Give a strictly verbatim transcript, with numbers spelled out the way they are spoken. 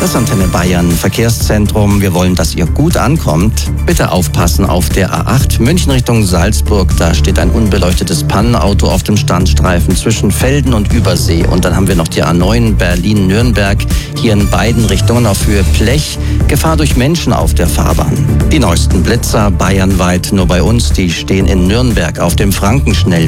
Das Antenne Bayern Verkehrszentrum. Wir wollen, dass ihr gut ankommt. Bitte aufpassen auf der A acht München Richtung Salzburg. Da steht ein unbeleuchtetes Pannenauto auf dem Standstreifen zwischen Velden und Übersee. Und dann haben wir noch die A neun Berlin-Nürnberg. Hier in beiden Richtungen auf Höhe Blech. Gefahr durch Menschen auf der Fahrbahn. Die neuesten Blitzer bayernweit nur bei uns. Die stehen in Nürnberg auf dem Frankenschnell.